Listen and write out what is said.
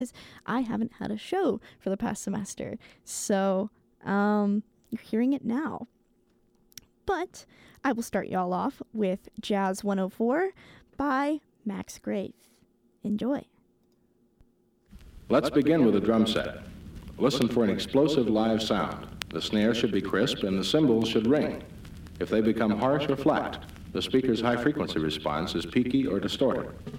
I haven't had a show for the past semester. So, you're hearing it now. But I will start y'all off with Jazz 104 by Max Graith. Enjoy. Let's begin with a drum set. Listen for an explosive live sound. The snare should be crisp and the cymbals should ring. If they become harsh or flat, the speaker's high frequency response is peaky or distorted.